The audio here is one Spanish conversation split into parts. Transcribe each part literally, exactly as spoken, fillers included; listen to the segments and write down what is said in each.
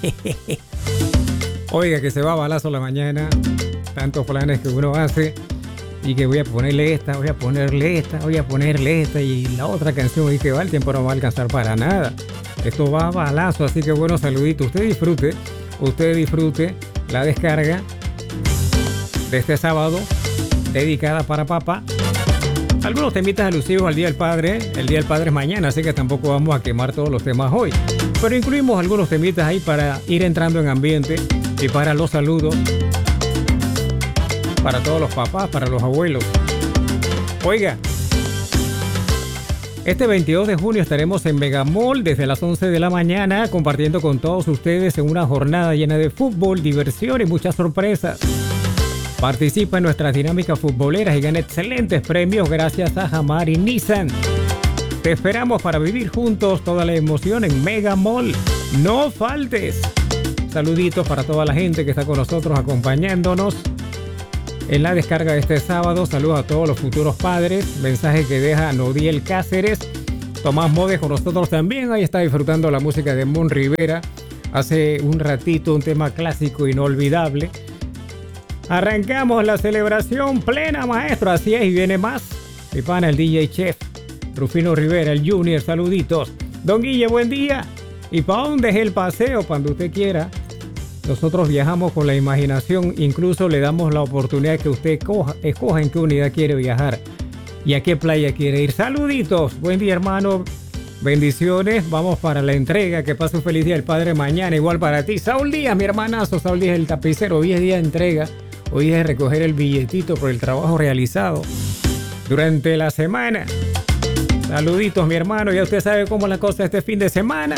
Oiga, que se va a balazo la mañana. Tantos planes que uno hace. Y que voy a ponerle esta, voy a ponerle esta, voy a ponerle esta. Y la otra canción, y que va, el tiempo no va a alcanzar para nada. Esto va a balazo, así que bueno, saludito. Usted disfrute, usted disfrute la descarga de este sábado, dedicada para papá. Algunos temitas alusivos al Día del Padre. El Día del Padre es mañana, así que tampoco vamos a quemar todos los temas hoy. Pero incluimos algunos temitas ahí para ir entrando en ambiente y para los saludos. Para todos los papás, para los abuelos. Oiga, este veintidós de junio estaremos en Megamall desde las once de la mañana compartiendo con todos ustedes en una jornada llena de fútbol, diversión y muchas sorpresas. Participa en nuestras dinámicas futboleras y gana excelentes premios gracias a Jamar y Nissan. Te esperamos para vivir juntos toda la emoción en Megamall. No faltes. Saluditos para toda la gente que está con nosotros acompañándonos en la descarga de este sábado. Saludos a todos los futuros padres. Mensaje que deja Nodiel Cáceres. Tomás Modes con nosotros también. Ahí está disfrutando la música de Mon Rivera. Hace un ratito un tema clásico inolvidable. Arrancamos la celebración plena, maestro. Así es, y viene más. Mi pana, el D J Chef Rufino Rivera, el Junior. Saluditos. Don Guille, buen día. ¿Y para dónde es el paseo? Cuando usted quiera. Nosotros viajamos con la imaginación, incluso le damos la oportunidad que usted coja, escoja en qué unidad quiere viajar y a qué playa quiere ir. Saluditos, buen día hermano, bendiciones, vamos para la entrega, que pase un feliz día del Padre mañana, igual para ti. Saúl Díaz, mi hermanazo, Saúl Díaz el tapicero, hoy es día de entrega, hoy es de recoger el billetito por el trabajo realizado durante la semana. Saluditos mi hermano, ya usted sabe cómo es la cosa este fin de semana.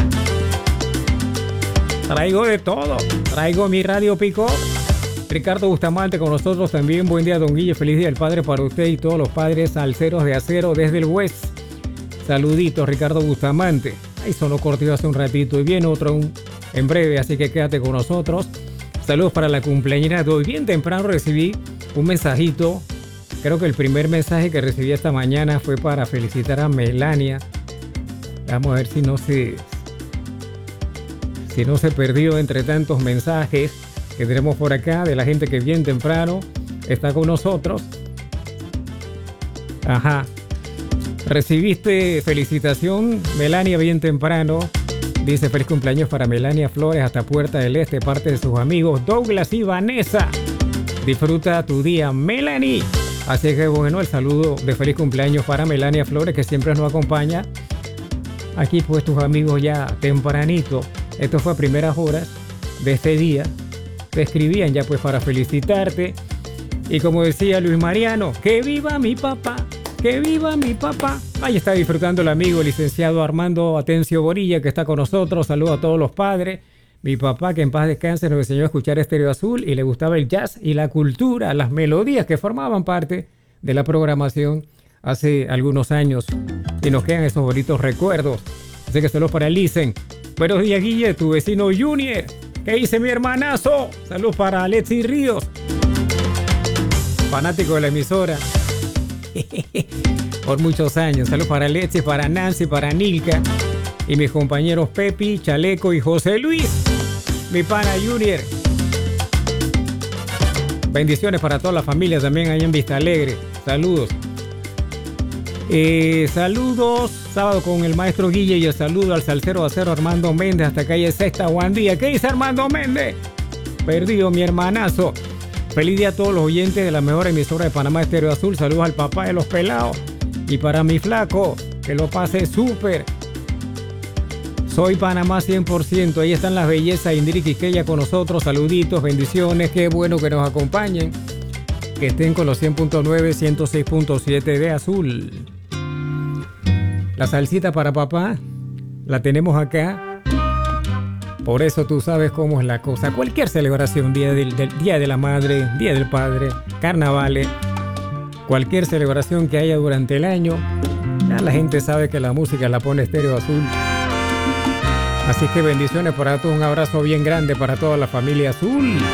Traigo de todo. Traigo mi radio Pico. Ricardo Bustamante con nosotros también. Buen día, don Guille. Feliz día del Padre para usted y todos los padres salseros de acero desde el West. Saluditos, Ricardo Bustamante. Ahí sonó cortito hace un ratito y viene otro en breve, así que quédate con nosotros. Saludos para la cumpleañera de hoy. Bien temprano recibí un mensajito. Creo que el primer mensaje que recibí esta mañana fue para felicitar a Melania. Vamos a ver si no se... Si no se perdió entre tantos mensajes que tenemos por acá de la gente que bien temprano está con nosotros. Ajá. Recibiste felicitación, Melania, bien temprano. Dice feliz cumpleaños para Melania Flores hasta Puerta del Este, parte de sus amigos Douglas y Vanessa. Disfruta tu día, Melanie. Así que bueno, el saludo de feliz cumpleaños para Melania Flores, que siempre nos acompaña. Aquí pues tus amigos ya tempranito. Esto fue a primeras horas de este día. Te escribían ya pues para felicitarte. Y como decía Luis Mariano, ¡que viva mi papá! ¡Que viva mi papá! Ahí está disfrutando el amigo el licenciado Armando Atencio Borilla, que está con nosotros. Saludos a todos los padres. Mi papá, que en paz descanse, nos enseñó a escuchar Estéreo Azul y le gustaba el jazz y la cultura, las melodías que formaban parte de la programación hace algunos años. Y nos quedan esos bonitos recuerdos. Así que saludos para Licen. Buenos días, Guille, tu vecino Junior. ¿Qué dice mi hermanazo? Saludos para Alexis Ríos, fanático de la emisora por muchos años. Saludos para Alexis, para Nancy, para Nilka y mis compañeros Pepi, Chaleco y José Luis. Mi pana Junior. Bendiciones para toda la familia también ahí en Vista Alegre. Saludos. Eh, saludos, sábado con el maestro Guille y el saludo al salsero de acero Armando Méndez hasta calle Sexta, Guandía. ¿Qué dice Armando Méndez? Perdido, mi hermanazo. Feliz día a todos los oyentes de la mejor emisora de Panamá, Estéreo Azul. Saludos al papá de los pelados y para mi flaco, que lo pase súper. Soy Panamá cien por ciento. Ahí están las bellezas Indiri Quisqueya con nosotros. Saluditos, bendiciones. Qué bueno que nos acompañen. Que estén con los cien punto nueve, ciento seis punto siete de Azul. La salsita para papá la tenemos acá. Por eso tú sabes cómo es la cosa. Cualquier celebración, día del, del Día de la Madre, Día del Padre, carnavales, cualquier celebración que haya durante el año, ya la gente sabe que la música la pone Estéreo Azul. Así que bendiciones para todos. Un abrazo bien grande para toda la familia Azul.